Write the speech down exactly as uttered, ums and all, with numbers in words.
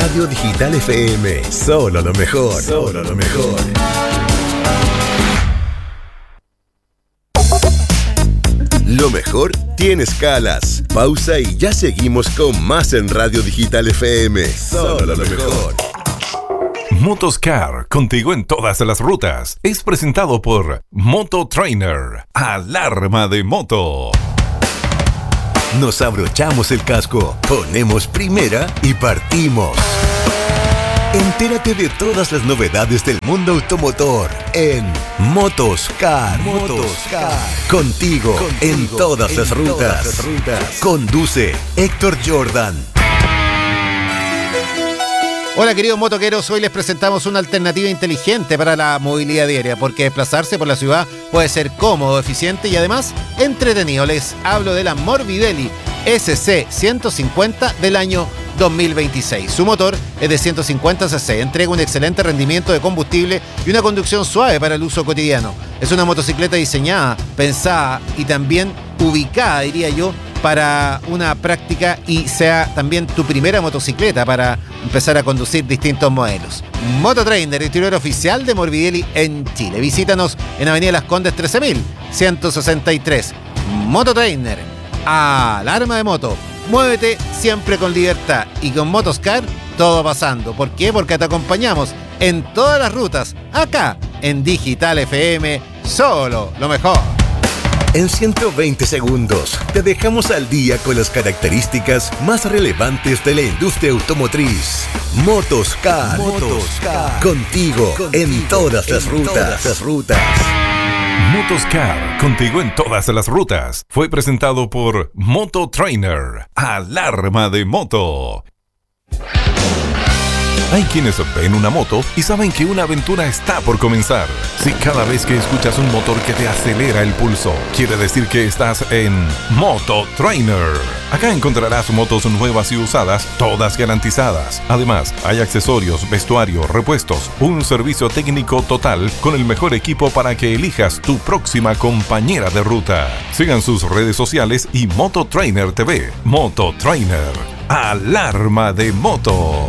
Radio Digital F M, solo lo mejor, solo lo mejor. Lo mejor tiene escalas. Pausa y ya seguimos con más en Radio Digital F M, solo lo mejor. Motoscar, contigo en todas las rutas. Es presentado por Moto Trainer, alarma de moto. Nos abrochamos el casco, ponemos primera y partimos. Entérate de todas las novedades del mundo automotor en Motoscar. Motoscar. Contigo, Contigo en todas, en las, rutas. todas las rutas. Conduce Héctor Jordan. Hola queridos motoqueros, hoy les presentamos una alternativa inteligente para la movilidad diaria, porque desplazarse por la ciudad puede ser cómodo, eficiente y además entretenido. Les hablo de la Morbidelli S C ciento cincuenta del año dos mil veintiséis. Su motor es de ciento cincuenta cc, entrega un excelente rendimiento de combustible y una conducción suave para el uso cotidiano. Es una motocicleta diseñada, pensada y también ubicada, diría yo, para una práctica y sea también tu primera motocicleta para empezar a conducir distintos modelos. Mototrainer, distribuidor oficial de Morbidelli en Chile. Visítanos en Avenida Las Condes trece mil ciento sesenta y tres. Mototrainer, alarma de moto. Muévete siempre con libertad y con Motoscar todo pasando. ¿Por qué? Porque te acompañamos en todas las rutas, acá en Digital F M, solo lo mejor. En ciento veinte segundos te dejamos al día con las características más relevantes de la industria automotriz. Motoscar, Motoscar. Contigo, contigo en todas las en rutas. Todas las rutas. Motoscar, contigo en todas las rutas. Fue presentado por Moto Trainer, alarma de moto. Hay quienes ven una moto y saben que una aventura está por comenzar. Si cada vez que escuchas un motor que te acelera el pulso, quiere decir que estás en Moto Trainer. Acá encontrarás motos nuevas y usadas, todas garantizadas. Además, hay accesorios, vestuario, repuestos, un servicio técnico total con el mejor equipo para que elijas tu próxima compañera de ruta. Sigan sus redes sociales y Moto Trainer T V. Moto Trainer, alarma de moto.